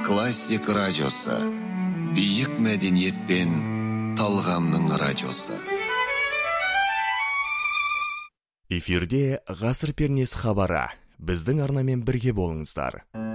Классик радиосы. Биік мәдениет пен талғамның радиосы. Эфирде ғасыр пернесі хабары. Біздің арнамен бірге болыңыздар.